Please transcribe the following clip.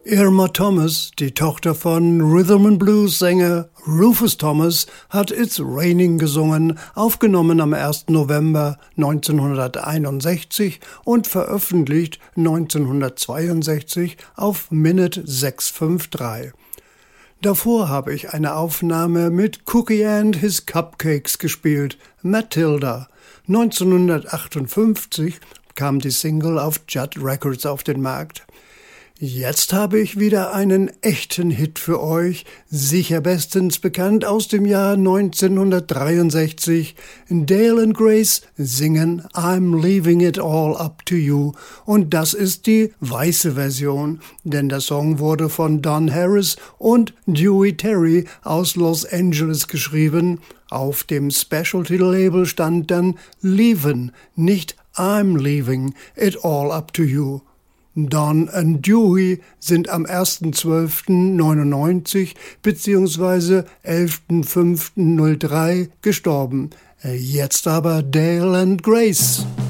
Irma Thomas, die Tochter von Rhythm-and-Blues-Sänger Rufus Thomas, hat It's Raining gesungen, aufgenommen am 1. November 1961 und veröffentlicht 1962 auf Minute 653. Davor habe ich eine Aufnahme mit Cookie and His Cupcakes gespielt, Matilda. 1958 kam die Single auf Judd Records auf den Markt. Jetzt habe ich wieder einen echten Hit für euch, sicher bestens bekannt aus dem Jahr 1963. Dale and Grace singen I'm Leaving It All Up to You, und das ist die weiße Version, denn der Song wurde von Don Harris und Dewey Terry aus Los Angeles geschrieben. Auf dem Specialty-Label stand dann Leavin', nicht I'm Leaving It All Up to You. Don und Dewey sind am 1.12.99 bzw. 11.05.03 gestorben. Jetzt aber Dale and Grace.